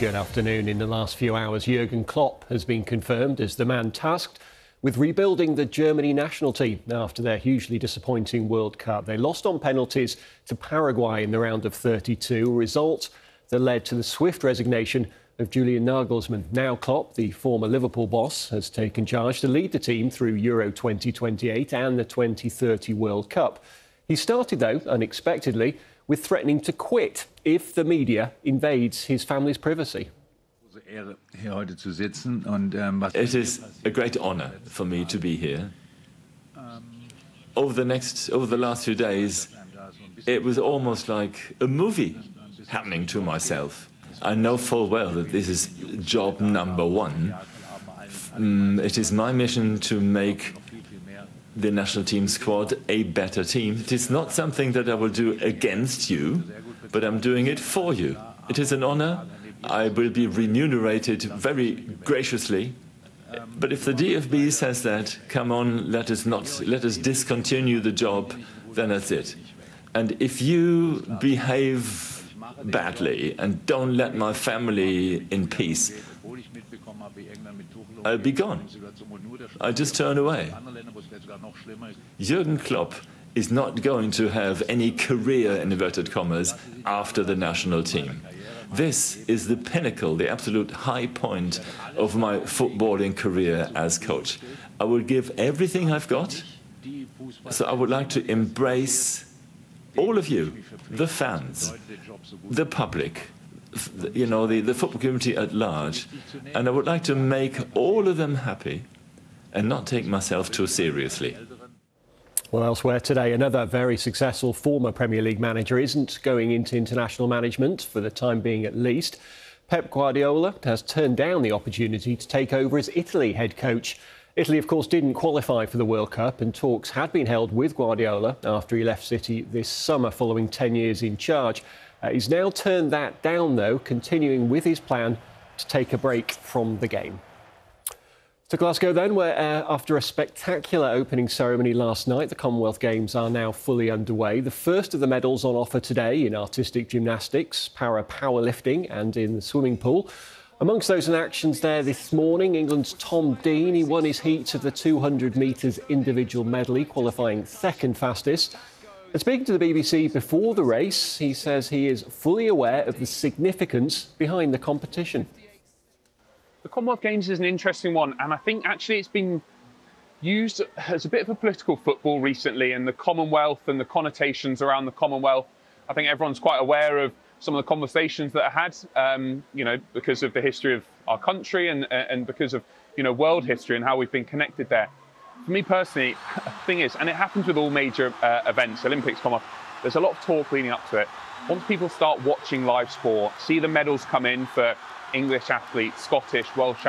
Good afternoon. In the last few hours, Jurgen Klopp has been confirmed as the man tasked with rebuilding the Germany national team after their hugely disappointing World Cup. They lost on penalties to Paraguay in the round of 32, a result that led to the swift resignation of Julian Nagelsmann. Now Klopp, the former Liverpool boss, has taken charge to lead the team through Euro 2028 and the 2030 World Cup. He started, though, unexpectedly, with threatening to quit if the media invades his family's privacy. It is a great honour for me to be here. Over the last few days, it was almost like a movie happening to myself. I know full well that this is job number one. It is my mission to make the national team squad a better team. It is not something that I will do against you, but I'm doing it for you. It is an honour. I will be remunerated very graciously. But if the DFB says that, come on, let us discontinue the job, then that's it. And if you behave badly and don't let my family in peace, I'll be gone. I just turn away. Jurgen Klopp is not going to have any career, in inverted commas, after the national team. This is the pinnacle, the absolute high point of my footballing career as coach. I will give everything I've got, so I would like to embrace all of you, the fans, the public, the football community at large, and I would like to make all of them happy and not take myself too seriously. Well, elsewhere today, another very successful former Premier League manager isn't going into international management, for the time being at least. Pep Guardiola has turned down the opportunity to take over as Italy head coach. Italy, of course, didn't qualify for the World Cup, and talks had been held with Guardiola after he left City this summer following 10 years in charge. He's now turned that down, though, continuing with his plan to take a break from the game. To Glasgow then, where after a spectacular opening ceremony last night, the Commonwealth Games are now fully underway. The first of the medals on offer today in artistic gymnastics, powerlifting and in the swimming pool. Amongst those in actions there this morning, England's Tom Dean. He won his heat of the 200 metres individual medley, qualifying second fastest. And speaking to the BBC before the race, he says he is fully aware of the significance behind the competition. The Commonwealth Games is an interesting one, and I think actually it's been used as a bit of a political football recently, and the Commonwealth and the connotations around the Commonwealth. I think everyone's quite aware of some of the conversations that are had, because of the history of our country and because of, world history and how we've been connected there. For me personally, the thing is, and it happens with all major events, Olympics, Commonwealth, there's a lot of talk leading up to it. Once people start watching live sport, see the medals come in for English athletes, Scottish, Welsh